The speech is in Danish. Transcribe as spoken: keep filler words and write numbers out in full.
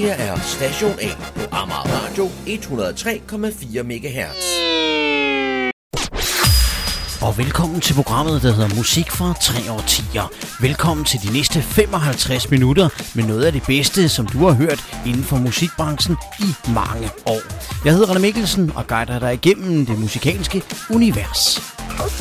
her er Station A på Amager Radio et hundrede og tre komma fire megahertz. Og velkommen til programmet, der hedder Musik fra tre årtier. Velkommen til de næste femoghalvtreds minutter med noget af det bedste, som du har hørt inden for musikbranchen i mange år. Jeg hedder Rene Mikkelsen og guider dig igennem det musikalske univers.